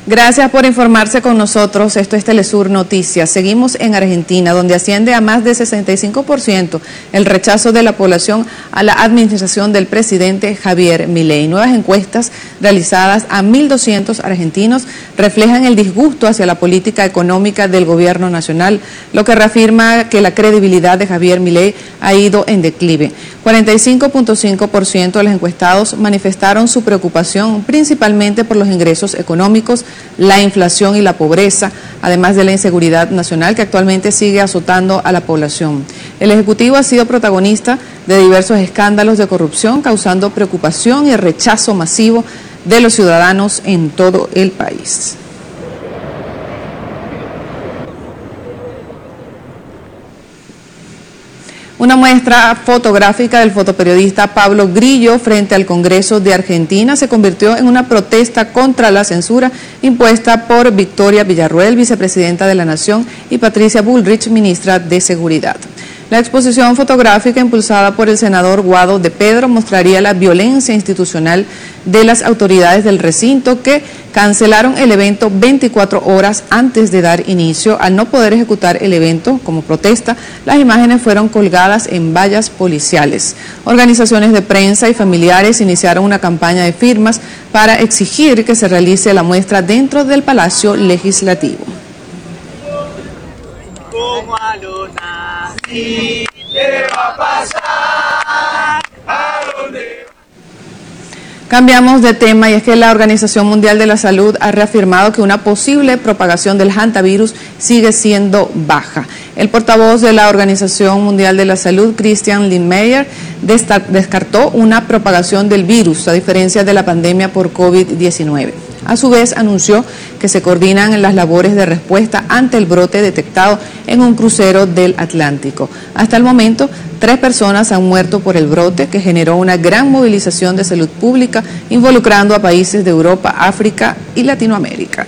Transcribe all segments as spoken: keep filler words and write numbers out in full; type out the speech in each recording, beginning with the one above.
Gracias por informarse con nosotros. Esto es Telesur Noticias. Seguimos en Argentina, donde asciende a más de sesenta y cinco por ciento el rechazo de la población a la administración del presidente Javier Milei. Nuevas encuestas realizadas a mil doscientos argentinos reflejan el disgusto hacia la política económica del gobierno nacional, lo que reafirma que la credibilidad de Javier Milei ha ido en declive. cuarenta y cinco punto cinco por ciento de los encuestados manifestaron su preocupación principalmente por los ingresos económicos, la inflación y la pobreza, además de la inseguridad nacional que actualmente sigue azotando a la población. El Ejecutivo ha sido protagonista de diversos escándalos de corrupción, causando preocupación y rechazo masivo de los ciudadanos en todo el país. Una muestra fotográfica del fotoperiodista Pablo Grillo frente al Congreso de Argentina se convirtió en una protesta contra la censura impuesta por Victoria Villarruel, vicepresidenta de la Nación, y Patricia Bullrich, ministra de Seguridad. La exposición fotográfica impulsada por el senador Guado de Pedro mostraría la violencia institucional de las autoridades del recinto que cancelaron el evento veinticuatro horas antes de dar inicio. Al no poder ejecutar el evento como protesta, las imágenes fueron colgadas en vallas policiales. Organizaciones de prensa y familiares iniciaron una campaña de firmas para exigir que se realice la muestra dentro del Palacio Legislativo. Como a lo nací, ¿qué va a pasar? ¿A dónde? Cambiamos de tema, y es que la Organización Mundial de la Salud ha reafirmado que una posible propagación del hantavirus sigue siendo baja. El portavoz de la Organización Mundial de la Salud, Christian Lindmeier, descartó una propagación del virus, a diferencia de la pandemia por COVID diecinueve. A su vez, anunció que se coordinan las labores de respuesta ante el brote detectado en un crucero del Atlántico. Hasta el momento, tres personas han muerto por el brote, que generó una gran movilización de salud pública, involucrando a países de Europa, África y Latinoamérica.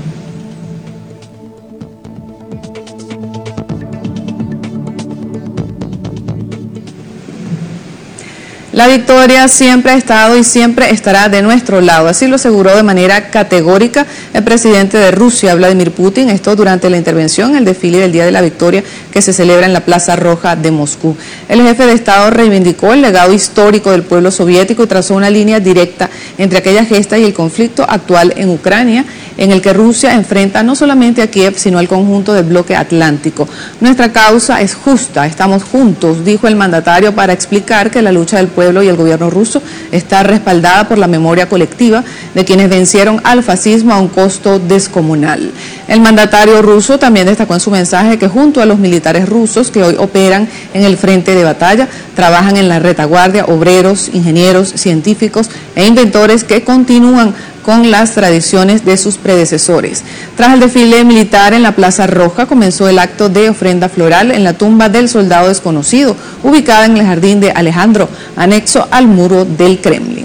La victoria siempre ha estado y siempre estará de nuestro lado, así lo aseguró de manera categórica el presidente de Rusia, Vladimir Putin, esto durante la intervención en el desfile del Día de la Victoria que se celebra en la Plaza Roja de Moscú. El jefe de Estado reivindicó el legado histórico del pueblo soviético y trazó una línea directa entre aquella gesta y el conflicto actual en Ucrania, en el que Rusia enfrenta no solamente a Kiev, sino al conjunto del bloque atlántico. Nuestra causa es justa, estamos juntos, dijo el mandatario, para explicar que la lucha del pueblo y el gobierno ruso está respaldada por la memoria colectiva de quienes vencieron al fascismo a un costo descomunal. El mandatario ruso también destacó en su mensaje que junto a los militares rusos que hoy operan en el frente de batalla, trabajan en la retaguardia obreros, ingenieros, científicos e inventores que continúan con las tradiciones de sus predecesores. Tras el desfile militar en la Plaza Roja, comenzó el acto de ofrenda floral en la tumba del soldado desconocido, ubicada en el jardín de Alejandro, anexo al muro del Kremlin.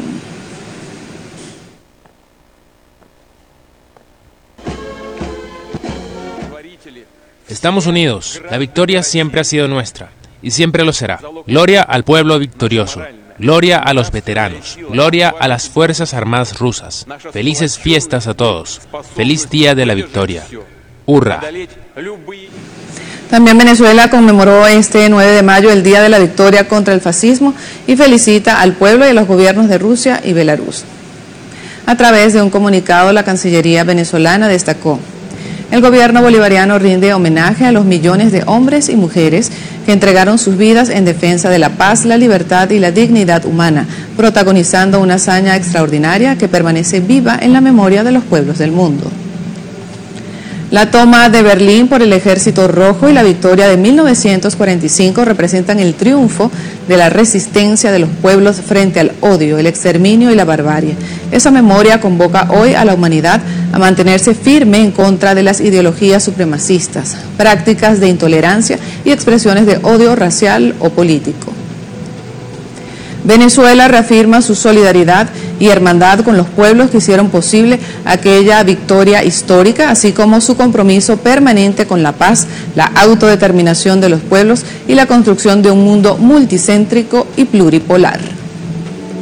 Estamos unidos, la victoria siempre ha sido nuestra, y siempre lo será. Gloria al pueblo victorioso. Gloria a los veteranos, gloria a las Fuerzas Armadas rusas. Felices fiestas a todos. Feliz Día de la Victoria. ¡Hurra! También Venezuela conmemoró este nueve de mayo el Día de la Victoria contra el fascismo y felicita al pueblo y a los gobiernos de Rusia y Belarus. A través de un comunicado, la Cancillería venezolana destacó: el gobierno bolivariano rinde homenaje a los millones de hombres y mujeres que entregaron sus vidas en defensa de la paz, la libertad y la dignidad humana, protagonizando una hazaña extraordinaria que permanece viva en la memoria de los pueblos del mundo. La toma de Berlín por el Ejército Rojo y la victoria de mil novecientos cuarenta y cinco representan el triunfo de la resistencia de los pueblos frente al odio, el exterminio y la barbarie. Esa memoria convoca hoy a la humanidad a mantenerse firme en contra de las ideologías supremacistas, prácticas de intolerancia y expresiones de odio racial o político. Venezuela reafirma su solidaridad y hermandad con los pueblos que hicieron posible aquella victoria histórica, así como su compromiso permanente con la paz, la autodeterminación de los pueblos y la construcción de un mundo multicéntrico y pluripolar.